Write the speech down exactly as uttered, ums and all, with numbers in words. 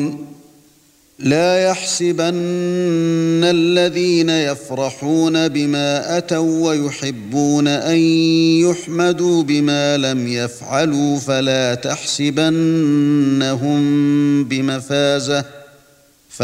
يعلمون لا يحسبن الذين يفرحون بما أتوا ويحبون أن يحمدوا بما لم يفعلوا فلا تحسبنهم بمفازة